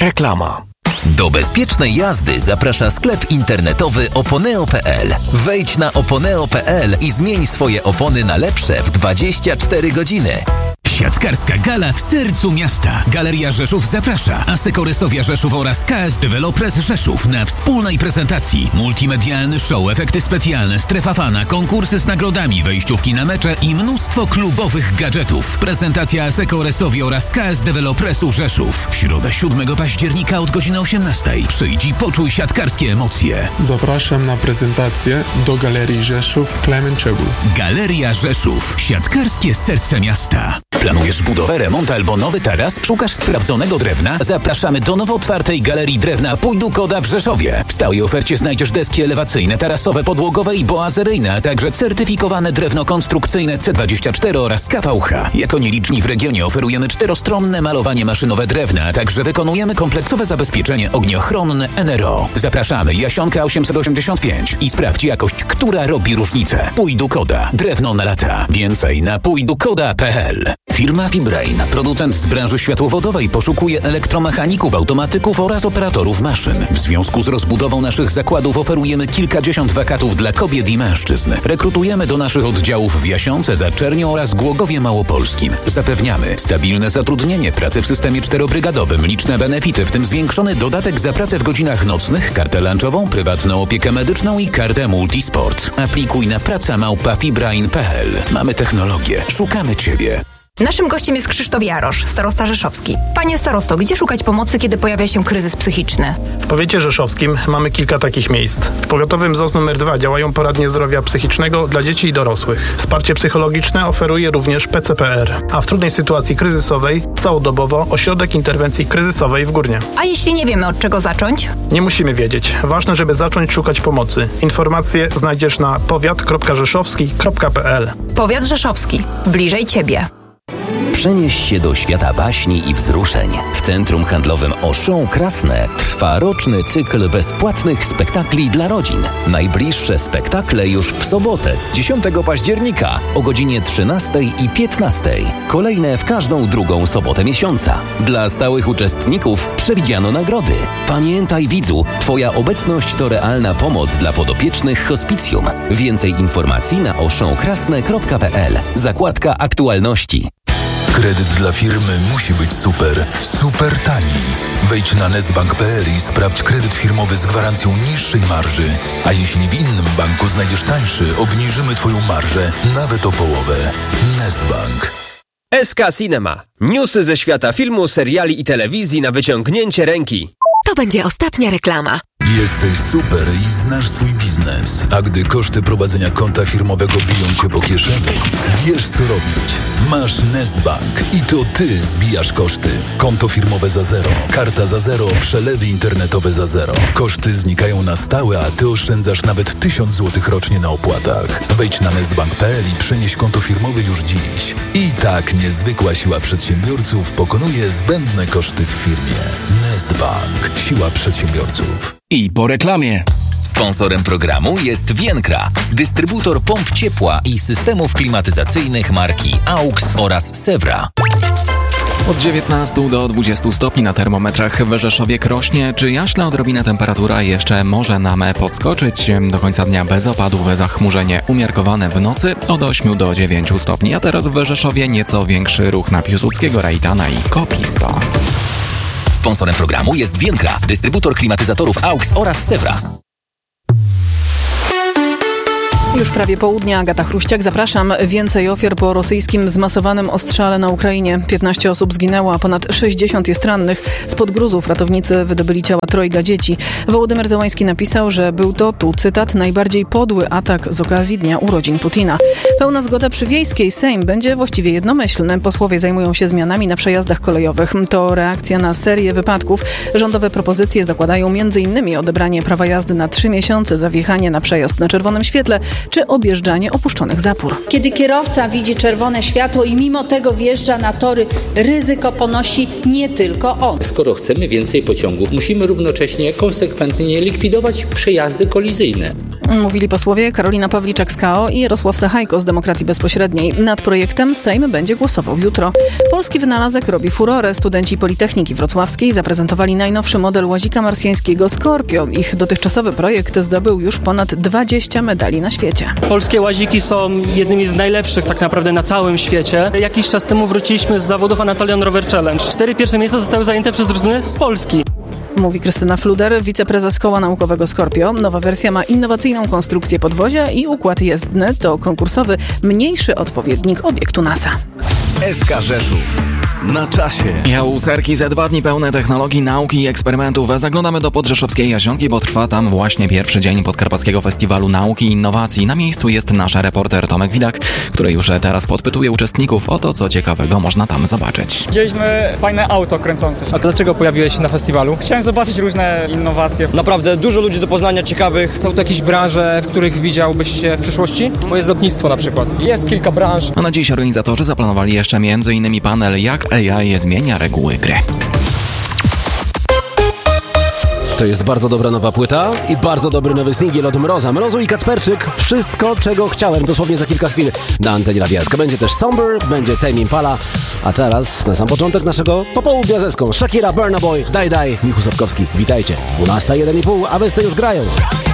Reklama. Do bezpiecznej jazdy zaprasza sklep internetowy oponeo.pl. Wejdź na oponeo.pl i zmień swoje opony na lepsze w 24 godziny. Siatkarska gala w sercu miasta. Galeria Rzeszów zaprasza. Asseco Resovia Rzeszów oraz KS Developers Rzeszów na wspólnej prezentacji. Multimedialny show, efekty specjalne, strefa fana, konkursy z nagrodami, wejściówki na mecze i mnóstwo klubowych gadżetów. Prezentacja Asseco Resovia oraz KS Developersu Rzeszów. W środę 7 października od godziny 18. Przyjdź i poczuj siatkarskie emocje. Zapraszam na prezentację do Galerii Rzeszów Klemenczewój. Galeria Rzeszów. Siatkarskie serce miasta. Planujesz budowę, remont albo nowy taras? Szukasz sprawdzonego drewna? Zapraszamy do nowo otwartej Galerii Drewna Pójdu Koda w Rzeszowie. W stałej ofercie znajdziesz deski elewacyjne, tarasowe, podłogowe i boazeryjne, a także certyfikowane drewno konstrukcyjne C24 oraz KVH. Jako nieliczni w regionie oferujemy 4-stronne malowanie maszynowe drewna, a także wykonujemy kompleksowe zabezpieczenie ogniochronne NRO. Zapraszamy, Jasionka 885 i sprawdź jakość, która robi różnicę. Pójdu Koda. Drewno na lata. Więcej na pójdukoda.pl. Firma Fibrain, producent z branży światłowodowej, poszukuje elektromechaników, automatyków oraz operatorów maszyn. W związku z rozbudową naszych zakładów oferujemy kilkadziesiąt wakatów dla kobiet i mężczyzn. Rekrutujemy do naszych oddziałów w Jasionce, Zaczerniu oraz Głogowie Małopolskim. Zapewniamy stabilne zatrudnienie, pracę w systemie 4-brygadowym, liczne benefity, w tym zwiększony dodatek za pracę w godzinach nocnych, kartę lunchową, prywatną opiekę medyczną i kartę multisport. Aplikuj na praca@fibrain.pl. Mamy technologię. Szukamy Ciebie. Naszym gościem jest Krzysztof Jarosz, starosta rzeszowski. Panie starosto, gdzie szukać pomocy, kiedy pojawia się kryzys psychiczny? W powiecie rzeszowskim mamy kilka takich miejsc. W powiatowym ZOZ nr 2 działają poradnie zdrowia psychicznego dla dzieci i dorosłych. Wsparcie psychologiczne oferuje również PCPR, a w trudnej sytuacji kryzysowej całodobowo ośrodek interwencji kryzysowej w Górnie. A jeśli nie wiemy, od czego zacząć? Nie musimy wiedzieć. Ważne, żeby zacząć szukać pomocy. Informacje znajdziesz na powiat.rzeszowski.pl. Powiat rzeszowski. Bliżej Ciebie. Przenieś się do świata baśni i wzruszeń. W Centrum Handlowym Auchan Krasne trwa roczny cykl bezpłatnych spektakli dla rodzin. Najbliższe spektakle już w sobotę, 10 października o godzinie 13 i 15. Kolejne w każdą drugą sobotę miesiąca. Dla stałych uczestników przewidziano nagrody. Pamiętaj, widzu, Twoja obecność to realna pomoc dla podopiecznych hospicjum. Więcej informacji na auchankrasne.pl. Zakładka aktualności. Kredyt dla firmy musi być super, super tani. Wejdź na nestbank.pl i sprawdź kredyt firmowy z gwarancją niższej marży. A jeśli w innym banku znajdziesz tańszy, obniżymy Twoją marżę nawet o połowę. Nestbank. SK Cinema. Newsy ze świata filmu, seriali i telewizji na wyciągnięcie ręki. To będzie ostatnia reklama. Jesteś super i znasz swój biznes. A gdy koszty prowadzenia konta firmowego biją Cię po kieszeni, wiesz co robić. Masz Nestbank i to Ty zbijasz koszty. Konto firmowe za zero, karta za zero, przelewy internetowe za zero. Koszty znikają na stałe, a Ty oszczędzasz nawet 1000 zł rocznie na opłatach. Wejdź na nestbank.pl i przenieś konto firmowe już dziś. I tak niezwykła siła przedsiębiorców pokonuje zbędne koszty w firmie. Nestbank. Siła przedsiębiorców. I po reklamie. Sponsorem programu jest Vienkra, dystrybutor pomp ciepła i systemów klimatyzacyjnych marki AUX oraz Sewra. Od 19 do 20 stopni na termometrach w Rzeszowie, Krośnie czy Jaśle odrobinę temperatura jeszcze może nam podskoczyć. Do końca dnia bez opadów, zachmurzenie umiarkowane w nocy od 8 do 9 stopni, a teraz w Rzeszowie nieco większy ruch na Piłsudskiego, Rejtana i Kopisto. Sponsorem programu jest Vienkra, dystrybutor klimatyzatorów AUX oraz Sewra. Już prawie południe, Agata Chruściak, zapraszam. Więcej ofiar po rosyjskim zmasowanym ostrzale na Ukrainie. 15 osób zginęło, a ponad 60 jest rannych. Spod gruzów ratownicy wydobyli ciała 3 dzieci. Wołodymyr Zełański napisał, że był to, tu cytat, najbardziej podły atak z okazji dnia urodzin Putina. Pełna zgoda przy Wiejskiej. Sejm będzie właściwie jednomyślny. Posłowie zajmują się zmianami na przejazdach kolejowych. To reakcja na serię wypadków. Rządowe propozycje zakładają m.in. odebranie prawa jazdy na 3 miesiące za wjechanie na przejazd na czerwonym świetle, czy objeżdżanie opuszczonych zapór. Kiedy kierowca widzi czerwone światło i mimo tego wjeżdża na tory, ryzyko ponosi nie tylko on. Skoro chcemy więcej pociągów, musimy równocześnie konsekwentnie likwidować przejazdy kolizyjne. Mówili posłowie Karolina Pawliczak z KO i Jarosław Sachajko z Demokracji Bezpośredniej. Nad projektem Sejm będzie głosował jutro. Polski wynalazek robi furorę. Studenci Politechniki Wrocławskiej zaprezentowali najnowszy model łazika marsjańskiego Scorpio. Ich dotychczasowy projekt zdobył już ponad 20 medali na świecie. Polskie łaziki są jednymi z najlepszych tak naprawdę na całym świecie. Jakiś czas temu wróciliśmy z zawodów Anatolian Rover Challenge. 4 pierwsze miejsca zostały zajęte przez drużyny z Polski. Mówi Krystyna Fluder, wiceprezes Koła Naukowego Scorpio. Nowa wersja ma innowacyjną konstrukcję podwozia i układ jezdny. To konkursowy, mniejszy odpowiednik obiektu NASA. SK Rzeszów. Na czasie. Jałuserki za 2 dni pełne technologii, nauki i eksperymentów. Zaglądamy do podrzeszowskiej Jasionki, bo trwa tam właśnie pierwszy dzień Podkarpackiego Festiwalu Nauki i Innowacji. Na miejscu jest nasz reporter Tomek Widak, który już teraz podpytuje uczestników o to, co ciekawego można tam zobaczyć. Widzieliśmy fajne auto kręcące się. A dlaczego pojawiłeś się na festiwalu? Chciałem zobaczyć różne innowacje. Naprawdę dużo ludzi do poznania ciekawych. Są to jakieś branże, w których widziałbyś się w przyszłości? Bo jest lotnictwo na przykład. Jest kilka branż. A na dziś organizatorzy zaplanowali jeszcze m.in. panel Jak AI zmienia reguły gry. To jest bardzo dobra nowa płyta i bardzo dobry nowy singiel od Mroza. Mrozu i Kacperczyk. Wszystko, czego chciałem. Dosłownie za kilka chwil na antenie Radia. Będzie też Somber, będzie Tame Impala. A teraz na sam początek naszego popołudnia zeską Shakira, Burna Boy, Daj Daj, Michu Sapkowski. Witajcie. 12:01,5, a Westy już grają.